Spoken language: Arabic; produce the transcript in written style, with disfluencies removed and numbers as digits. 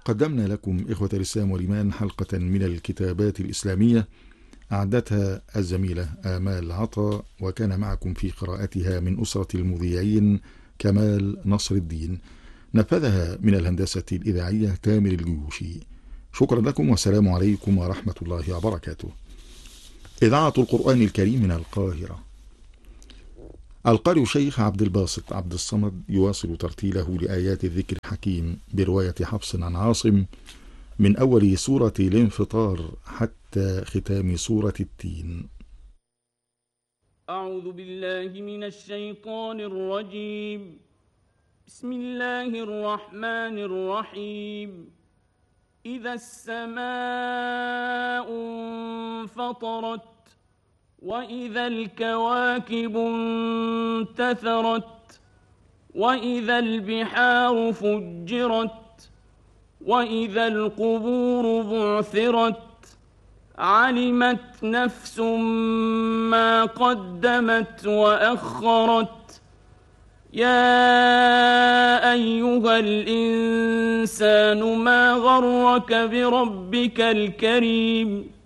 قدمنا لكم إخوة الإسلام والإيمان حلقة من الكتابات الإسلامية أعدتها الزميلة آمال عطا، وكان معكم في قراءتها من أسرة المذيعين كمال نصر الدين. نفذها من الهندسة الإذاعية تامر الجيوشي. شكرا لكم والسلام عليكم ورحمة الله وبركاته. إذاعة القرآن الكريم من القاهرة. القارئ الشيخ عبد الباسط عبد الصمد يواصل ترتيله لآيات الذكر الحكيم برواية حفص عن عاصم من أول سورة الانفطار حتى ختام سورة التين. أعوذ بالله من الشيطان الرجيم. بسم الله الرحمن الرحيم. إذا السماء انفطرت وإذا الكواكب انتثرت وإذا البحار فجرت وإذا القبور بعثرت علمت نفس ما قدمت وأخرت. يا أيها الإنسان ما غرك بربك الكريم